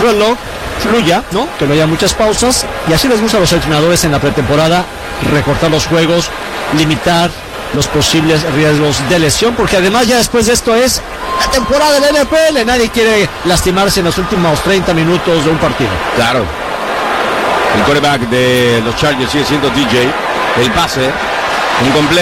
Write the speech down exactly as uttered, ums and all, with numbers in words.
reloj fluya, ¿no? Que no haya muchas pausas, y así les gusta a los entrenadores en la pretemporada recortar los juegos, limitar los posibles riesgos de lesión, porque además ya después de esto es la temporada del N F L, nadie quiere lastimarse en los últimos treinta minutos de un partido. Claro. El quarterback de los Chargers sigue siendo D J. El pase incompleto.